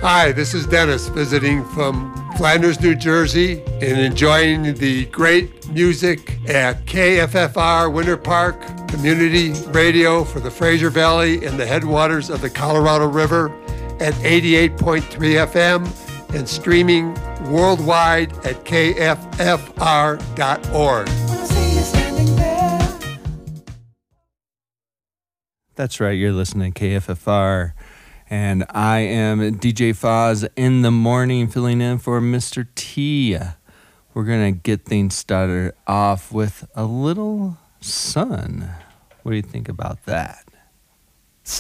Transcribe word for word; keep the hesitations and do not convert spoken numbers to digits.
Hi, this is Dennis visiting from Flanders, New Jersey, and enjoying the great music at K F F R Winter Park Community Radio for the Fraser Valley and the headwaters of the Colorado River at eighty-eight point three F M and streaming worldwide at K F F R dot org. That's right, you're listening to K F F R. And I am D J Foz in the morning, filling in for Mister T. We're going to get things started off with a little sun. What do you think about that?